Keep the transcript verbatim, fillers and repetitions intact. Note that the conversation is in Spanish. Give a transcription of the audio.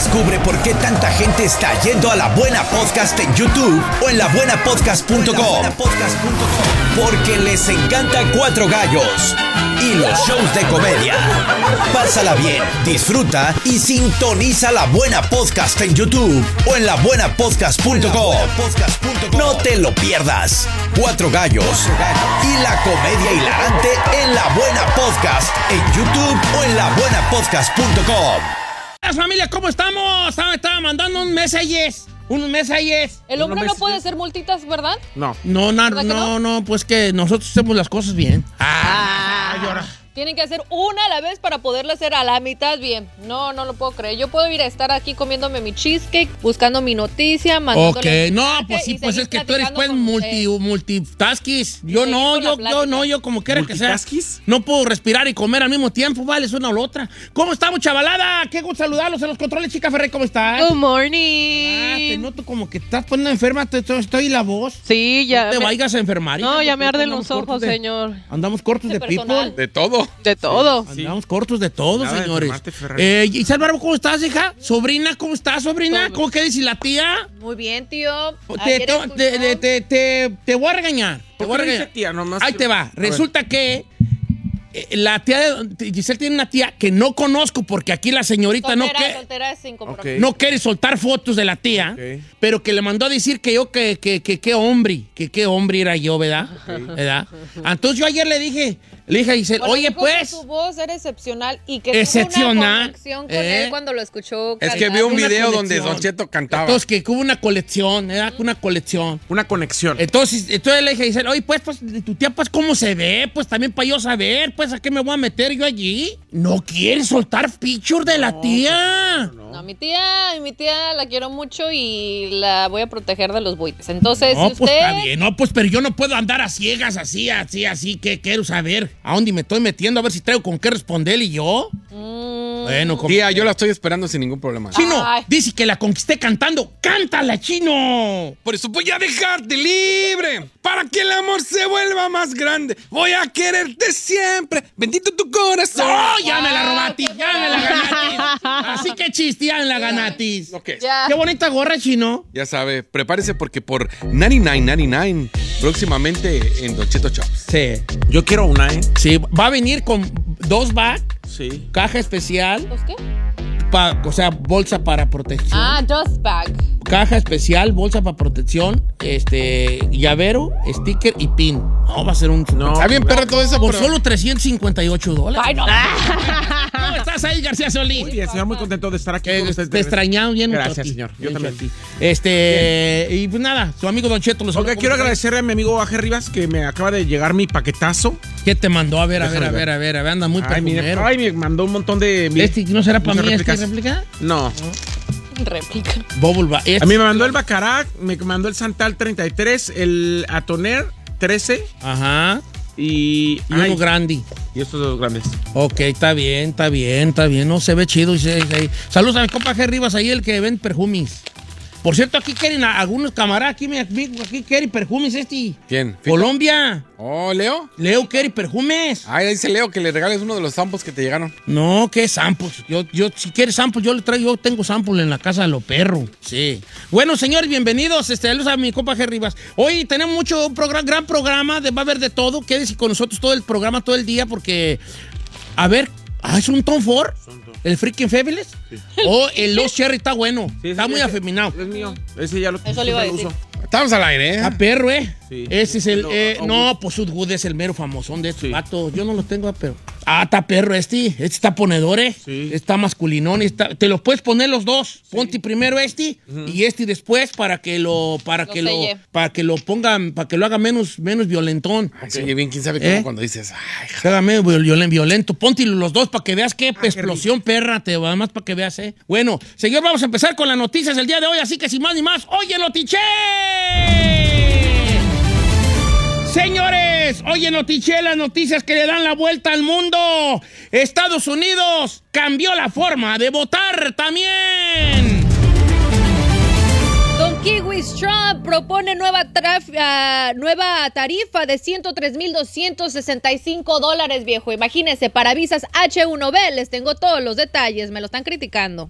Descubre por qué tanta gente está yendo a La Buena Podcast en YouTube o en la buena podcast punto com. Porque les encanta Cuatro Gallos y los shows de comedia. Pásala bien, disfruta y sintoniza La Buena Podcast en YouTube o en la buena podcast punto com. No te lo pierdas. Cuatro Gallos y la comedia hilarante en La Buena Podcast en YouTube o en la buena podcast punto com. Hola familia, ¿cómo estamos? Estaba, estaba mandando un mensajes. Un mensajes. El hombre no puede ser multitas, ¿verdad? No. No, no, no, no, no, pues que nosotros hacemos las cosas bien. Ah, ah llora. Tienen que hacer una a la vez para poderla hacer a la mitad bien. No, no lo puedo creer. Yo puedo ir a estar aquí comiéndome mi cheesecake, buscando mi noticia, mandándole. Ok, no, pues sí, pues es que tú eres pues multi, multitaskis. Yo no, yo, yo no, yo como quiera que sea. No puedo respirar y comer al mismo tiempo, vale, es una o la otra. ¿Cómo estamos, chavalada? Qué gusto saludarlos en los controles, chica Ferrey, ¿cómo estás? Good morning. Ah, te noto como que estás poniendo enferma, te, te, estoy la voz. Sí, ya. No te me... vayas a enfermar. No, ya me arden los ojos, de, señor. Andamos cortos de, de people. De todo. De todo. Sí. Andamos cortos de todo, Nada señores. De eh, Isabel Barbo, ¿cómo estás, hija? Sobrina, ¿cómo estás, sobrina? Todo. ¿Cómo qué dice la tía? Muy bien, tío. Te, te, te, te, te, te voy a regañar. Te voy a regañar. Tía, nomás Ahí te va. Resulta que la tía de Giselle tiene una tía que no conozco porque aquí la señorita soltera, no quiere. Soltera sin compromiso. Okay. No quiere soltar fotos de la tía, okay. Pero que le mandó a decir que yo, que qué que, que hombre, que qué hombre era yo, ¿verdad? Okay. ¿Verdad? Entonces yo ayer le dije, le dije a Giselle, bueno, oye, pues. Tu voz era excepcional y que excepcional, tuvo una conexión con ¿eh? Él cuando lo escuchó cantar. Es que vio un video donde Don Cheto cantaba. Entonces, que hubo una colección, ¿verdad? Una colección. Una conexión. Entonces, entonces le dije a Giselle, oye, pues, pues, tu tía, pues, ¿cómo se ve? Pues, también para yo saber, pues, ¿a qué me voy a meter yo allí? No quiere soltar picture de la no, tía. No, no, no. no, mi tía, mi tía la quiero mucho y la voy a proteger de los buitres. Entonces, no, si usted... pues está bien. No, pues, pero yo no puedo andar a ciegas así, así, así, que quiero saber a dónde me estoy metiendo, a ver si traigo con qué responder y yo. Mm. Bueno, como... Tía, yo la estoy esperando sin ningún problema. Chino, ay. Dice que la conquisté cantando. ¡Cántala, Chino! Por eso voy a dejarte libre, para que el amor se vuelva más grande. Voy a quererte siempre, bendito tu corazón. ¡Oh, ya me la robatis! ¡Ya me la ganatis! Así que chiste, ya me la ganatis. Okay. ¡Qué bonita gorra, Chino! Ya sabe, prepárese porque por noventa y nueve noventa y nueve próximamente en Don Cheto Chops. Sí. Yo quiero una, ¿eh? Sí, va a venir con dos bags. Sí. Caja especial. ¿Los qué? Pa, o sea, bolsa para protección. Ah, dust bag. Caja especial, bolsa para protección, este, llavero, sticker y pin. No, va a ser un... No, está bien, perro, todo eso. Por pero... solo trescientos cincuenta y ocho dólares. Ay, no. ¿Cómo estás ahí, García Solís? Muy bien, señor, muy contento de estar aquí eh, con ustedes. Te extrañamos bien. Gracias, señor. Yo bien también. Este, bien. Y pues nada, su amigo Don Cheto. Los okay, quiero agradecerle a mi amigo Aje Rivas que me acaba de llegar mi paquetazo. ¿Qué te mandó? A ver, a ver, a ver, a ver, a ver, anda muy perfumero. Ay, me mandó un montón de... ¿Este no será para mí esta réplica? No. No. Réplica. Bubble este. A mí me mandó el Baccarat, me mandó el Santal treinta y tres, el Atoner trece. Ajá. Y, y uno grande. Y estos dos grandes. Ok, está bien, está bien, está bien. No se ve chido. Saludos a mi compa G. Rivas, ahí el que ven perfumes. Por cierto, aquí quieren a algunos camaradas, aquí, aquí quieren perfumes este. ¿Quién? Colombia. Oh, ¿Leo? Leo quiere perfumes. Ah, dice Leo que le regales uno de los samples que te llegaron. No, ¿qué samples? Yo, yo, si quieres samples, yo le traigo, yo tengo samples en la casa de los perros. Sí. Bueno, señores, bienvenidos. Este, saludos a mi compa G. Rivas. Hoy tenemos mucho, un programa, gran programa, de, va a haber de todo. Quédese con nosotros todo el programa, todo el día, porque, a ver, ah, ¿es un Tom Ford? ¿El Freaking Fabulous? Sí. O el Lost Cherry está bueno. Sí, está muy ese, afeminado. Es mío. Ese ya lo, Eso le iba a decir. uso. Estamos al aire, ¿eh? Está perro, ¿eh? Sí. Ese es el... No, Eh, no, no, pues Sudwood es el mero famosón de estos sí. vatos. Yo no los tengo, pero... Ah, está perro este. Este está ponedor, ¿eh? Sí. Está masculinón. Está... Te los puedes poner los dos. Sí. Ponte primero este uh-huh. y este después para que lo... Para lo que selle. lo... Para que lo pongan... Para que lo haga menos, menos violentón. Ay, sí, bien, quién sabe cómo ¿Eh? Cuando dices... Ay, que haga menos violento. Ponte los dos para que veas qué ah, explosión, qué perra. Te va más para que veas, ¿eh? Bueno, señor, vamos a empezar con las noticias del día de hoy. Así que sin más ni más, ¡oye, Notiche! Señores, oye, Notiche, las noticias que le dan la vuelta al mundo. Estados Unidos cambió la forma de votar también. Don Kiwis Trump propone nueva, traf, uh, nueva tarifa de ciento tres mil doscientos sesenta y cinco dólares, viejo. Imagínense, para visas H uno B, les tengo todos los detalles, me lo están criticando.